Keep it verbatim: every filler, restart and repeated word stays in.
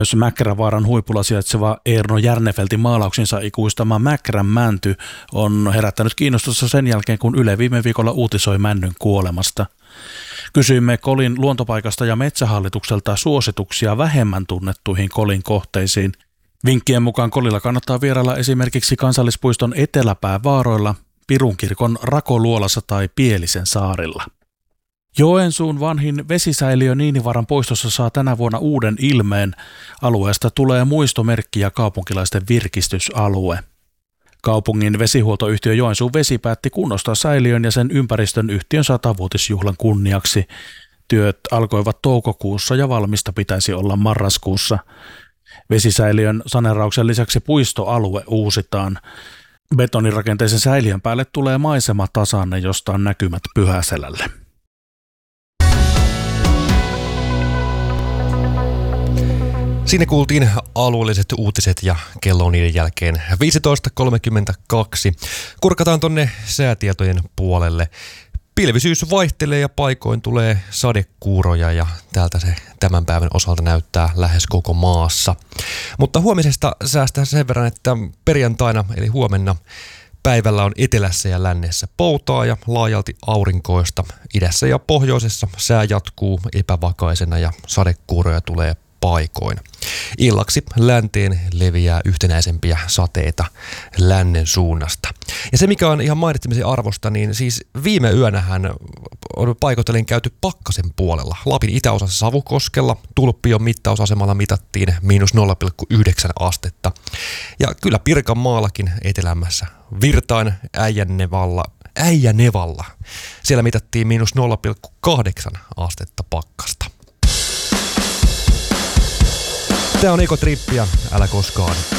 Jos Mäkrävaaran huipulla sijaitseva Erno Järnefeltin maalauksinsa ikuistama Mäkrän mänty on herättänyt kiinnostusta sen jälkeen, kun Yle viime viikolla uutisoi männyn kuolemasta. Kysyimme Kolin luontopaikasta ja Metsähallitukselta suosituksia vähemmän tunnettuihin Kolin kohteisiin. Vinkkien mukaan Kolilla kannattaa vierailla esimerkiksi kansallispuiston eteläpäävaaroilla, Pirunkirkon Rakoluolassa tai Pielisen saarilla. Joensuun vanhin vesisäiliö Niinivaran puistossa saa tänä vuonna uuden ilmeen. Alueesta tulee muistomerkki ja kaupunkilaisten virkistysalue. Kaupungin vesihuoltoyhtiö Joensuun Vesi päätti kunnostaa säiliön ja sen ympäristön yhtiön satavuotisjuhlan kunniaksi. Työt alkoivat toukokuussa ja valmista pitäisi olla marraskuussa. Vesisäiliön saneerauksen lisäksi puistoalue uusitaan. Betonirakenteisen säiliön päälle tulee maisematasanne, josta on näkymät Pyhäselälle. Siinä kuultiin alueelliset uutiset ja kello on niiden jälkeen viisitoista kolmekymmentäkaksi. Kurkataan tonne säätietojen puolelle. Pilvisyys vaihtelee ja paikoin tulee sadekuuroja ja täältä se tämän päivän osalta näyttää lähes koko maassa. Mutta huomisesta säästää sen verran, että perjantaina eli huomenna päivällä on etelässä ja lännessä poutaa ja laajalti aurinkoista. Idässä ja pohjoisessa sää jatkuu epävakaisena ja sadekuuroja tulee paikoin. Illaksi länteen leviää yhtenäisempiä sateita lännen suunnasta. Ja se, mikä on ihan mainitsemisen arvosta, niin siis viime yönähän on paikoitellen käyty pakkasen puolella. Lapin itäosassa Savukoskella Tulppion mittausasemalla mitattiin miinus nolla pilkku yhdeksän astetta. Ja kyllä Pirkanmaallakin etelämässä Virtain Äijänevalla, Äijänevalla. Siellä mitattiin miinus nolla pilkku kahdeksan astetta pakkasta. Tämä on Ekotrippiä, älä koskaan